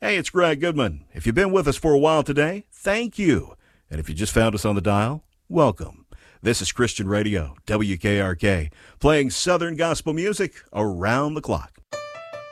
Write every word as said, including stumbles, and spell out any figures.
Hey, it's Greg Goodman. If you've been with us for a while today, thank you. And if you just found us on the dial, welcome. This is Christian Radio, W K R K, playing Southern gospel music around the clock.